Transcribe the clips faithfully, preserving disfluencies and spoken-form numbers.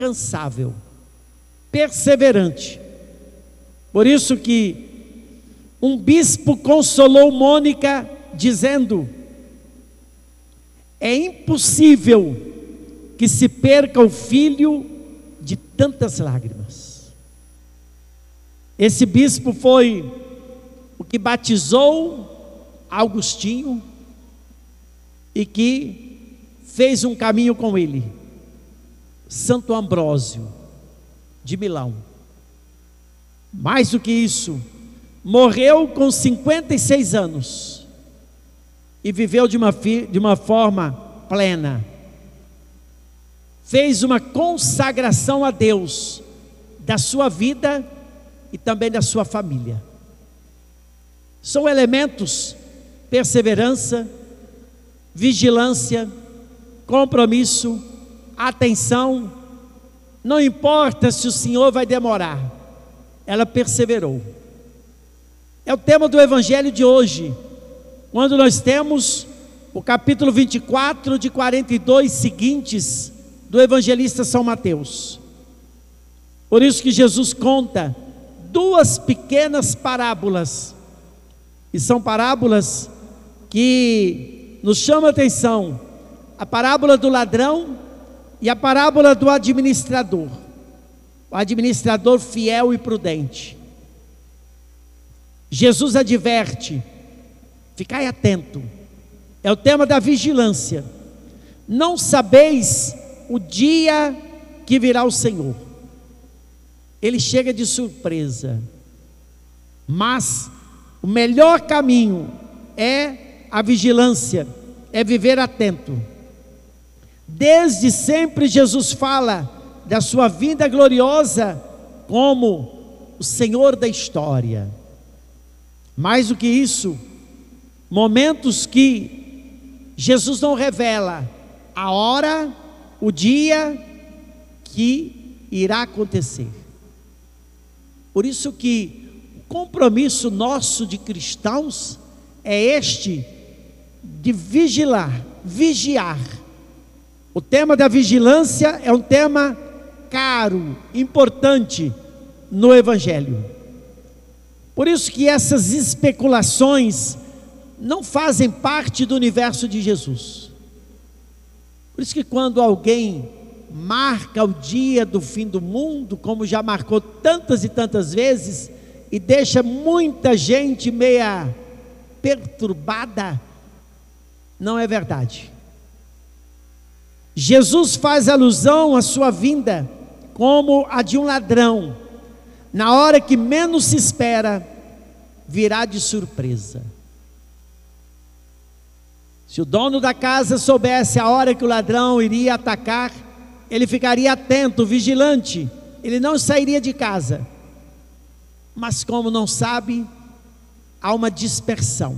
incansável, perseverante. Por isso que um bispo consolou Mônica dizendo: é impossível que se perca o filho de tantas lágrimas. Esse bispo foi o que batizou Agostinho e que fez um caminho com ele, Santo Ambrósio de Milão. Mais do que isso, morreu com cinquenta e seis anos e viveu de uma, de uma forma plena. Fez uma consagração a Deus da sua vida e também da sua família. São elementos: perseverança, vigilância, compromisso, atenção. Não importa se o Senhor vai demorar, ela perseverou. É o tema do evangelho de hoje, quando nós temos o capítulo vinte e quatro, de quarenta e dois seguintes, do evangelista São Mateus. Por isso que Jesus conta duas pequenas parábolas, e são parábolas que nos chamam a atenção: a parábola do ladrão e a parábola do administrador, o administrador fiel e prudente. Jesus adverte: ficai atento. É o tema da vigilância. Não sabeis o dia que virá o Senhor. Ele chega de surpresa, mas o melhor caminho é a vigilância, é viver atento. Desde sempre Jesus fala da sua vinda gloriosa como o Senhor da história. Mais do que isso, momentos que Jesus não revela a hora, o dia que irá acontecer. Por isso que o compromisso nosso de cristãos é este, de vigilar, vigiar. O tema da vigilância é um tema caro, importante no evangelho. Por isso que essas especulações não fazem parte do universo de Jesus. Por isso que quando alguém marca o dia do fim do mundo, como já marcou tantas e tantas vezes, e deixa muita gente meia perturbada, não é verdade. Jesus faz alusão à sua vinda como a de um ladrão. Na hora que menos se espera, virá de surpresa. Se o dono da casa soubesse a hora que o ladrão iria atacar, ele ficaria atento, vigilante, ele não sairia de casa. Mas como não sabe, há uma dispersão.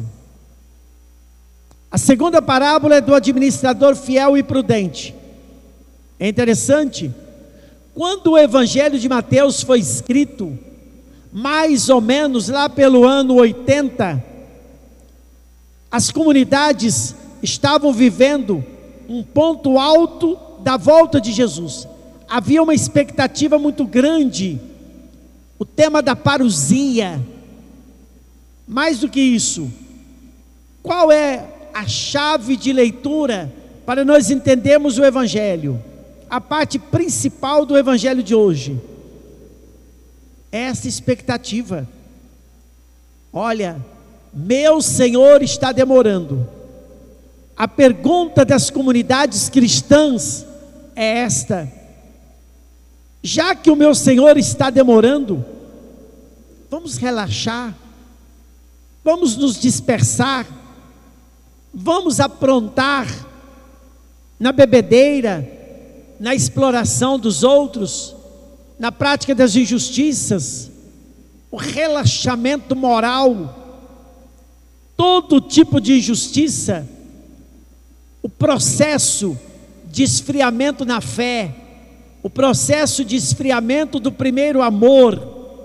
A segunda parábola é do administrador fiel e prudente. É interessante, quando o evangelho de Mateus foi escrito, mais ou menos lá pelo ano oitenta, as comunidades estavam vivendo um ponto alto da volta de Jesus. Havia uma expectativa muito grande, o tema da parousia. Mais do que isso, qual é a chave de leitura para nós entendermos o evangelho? A parte principal do evangelho de hoje é essa expectativa. Olha, meu Senhor está demorando. A pergunta das comunidades cristãs é esta: já que o meu Senhor está demorando, vamos relaxar, vamos nos dispersar, vamos aprontar na bebedeira, na exploração dos outros, na prática das injustiças, o relaxamento moral, todo tipo de injustiça, o processo de esfriamento na fé, o processo de esfriamento do primeiro amor,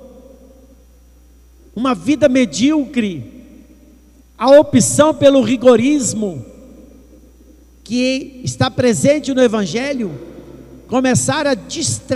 uma vida medíocre, a opção pelo rigorismo que está presente no evangelho, começar a distrair